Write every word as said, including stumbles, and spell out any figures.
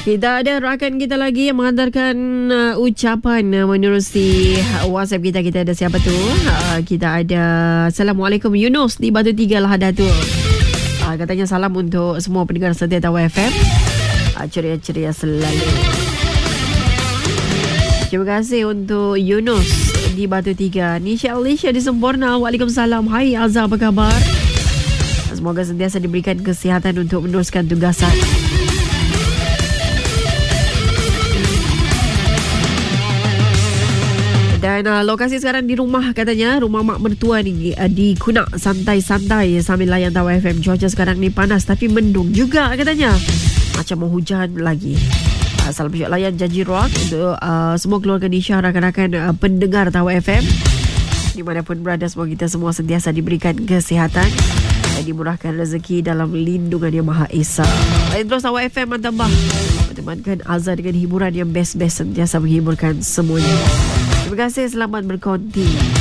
Kita ada rakan kita lagi yang menghantarkan uh, ucapan uh, menerusi uh, WhatsApp kita. Kita ada siapa tu? Uh, kita ada Assalamualaikum Yunus di Batu Tiga lah dah tu. Uh, katanya salam untuk semua pendengar setia Tawa F M. Uh, ceria-ceria selalu. Terima kasih untuk Yunus di Batu Tiga. Nisha Alicia di Sempurna. Waalaikumsalam. Hai Azhar, apa khabar? Semoga sentiasa diberikan kesihatan untuk meneruskan tugasan. Dan uh, lokasi sekarang di rumah katanya, rumah mak mertua ni uh, di Kunak, santai-santai sambil layan Tawa F M. Cuaca sekarang ni panas tapi mendung juga katanya. Macam mau hujan lagi. Uh, salam syok layan janji rock untuk uh, semua keluarga Nisha, rakan-rakan uh, pendengar Tawa F M. Dimanapun berada, semoga kita semua sentiasa diberikan kesihatan dan dimurahkan rezeki dalam lindungan Yang Maha Esa. Lain terus Tawa F M mantambah. Temankan Azhar dengan hiburan yang best-best, sentiasa menghiburkan semuanya. Terima kasih, selamat berkonti.